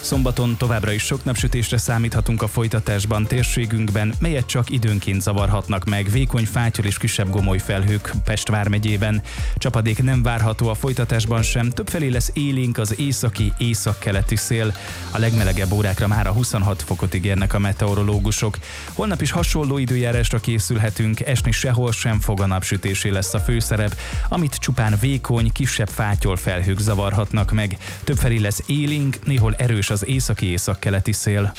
Szombaton továbbra is sok napsütésre számíthatunk a folytatásban térségünkben, melyet csak időnként zavarhatnak meg vékony fátyol és kisebb gomoly felhők Pest vármegyében. Csapadék nem várható a folytatásban sem, többfelé lesz élénk az északi, északkeleti szél. A legmelegebb órákra már a 26 fokot ígérnek a meteorológusok. Holnap is hasonló időjárásra készülhetünk, esni sehol sem fog, a napsütésé lesz a főszerep, amit csupán vékony, kisebb fátyol felhők zavarhatnak meg. Többfelé lesz élénk, néhol erős az északi északkeleti szél.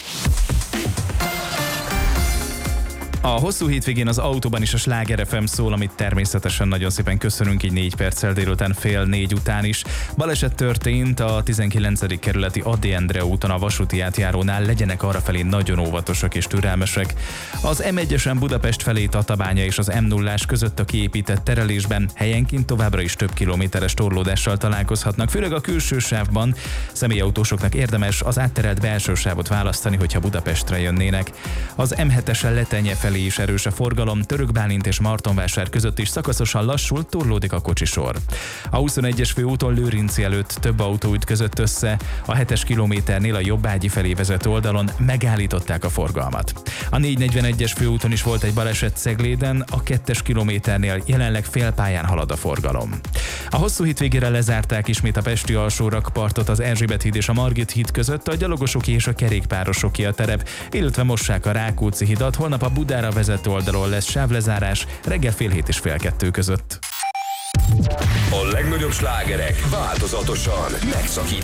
A hosszú hétvégén az autóban is a Sláger FM szól, amit természetesen nagyon szépen köszönünk, így 4 perccel délután 3:30 után is. Baleset történt a 19. kerületi Ady Endre úton a vasúti átjárónál, legyenek arrafelé nagyon óvatosak és türelmesek. Az M1-esen Budapest felé Tatabánya és az M0-ás között a kiépített terelésben helyenként továbbra is több kilométeres torlódással találkozhatnak, főleg a külső sávban. Személyautósoknak érdemes az átterelt belső sávot választani, hogyha Budapestre jönnének. Az M7-esen Letenye felé is erős a forgalom, Török Bálint és Martonvásár között is szakaszosan lassul, torlódik a kocsisor. A 21-es főúton Lőrinci előtt több autó ütközött össze, a 7-es kilométernél a Jobbágyi felé vezető oldalon megállították a forgalmat. A 441-es főúton is volt egy baleset Cegléden, a 2-es kilométernél jelenleg félpályán halad a forgalom. A hosszú hétvégére lezárták ismét a pesti alsórakpartot az Erzsébet híd és a Margit híd között, a gyalogosoké és a kerékpárosoké a terep, illetve mossák a Rákóczi hidat, holnap a Budára vezető oldalon lesz sávlezárás, reggel 1:30 és 1:30 között. A legnagyobb slágerek változatosan megszakít.